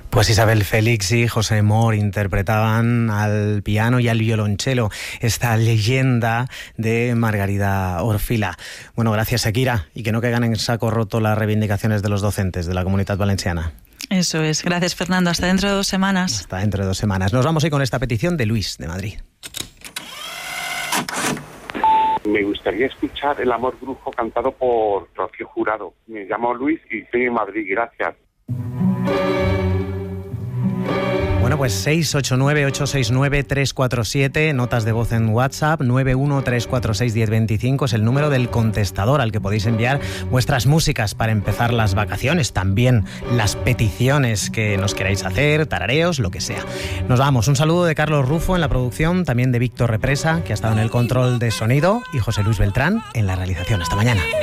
Pues Isabel Félix y José Mor interpretaban al piano y al violonchelo esta leyenda de Margarida Orfila. Bueno, gracias, Shakira, y que no caigan en saco roto las reivindicaciones de los docentes de la Comunitat Valenciana. Eso es. Gracias, Fernando. Hasta dentro de 2 semanas. Hasta dentro de 2 semanas. Nos vamos hoy con esta petición de Luis, de Madrid. Me gustaría escuchar El amor brujo cantado por Rocío Jurado. Me llamo Luis y estoy en Madrid. Gracias. Bueno, pues 689-869-347, notas de voz en WhatsApp, 913461025 es el número del contestador al que podéis enviar vuestras músicas para empezar las vacaciones, también las peticiones que nos queráis hacer, tarareos, lo que sea. Nos vamos, un saludo de Carlos Rufo en la producción, también de Víctor Represa, que ha estado en el control de sonido, y José Luis Beltrán en la realización. Hasta mañana.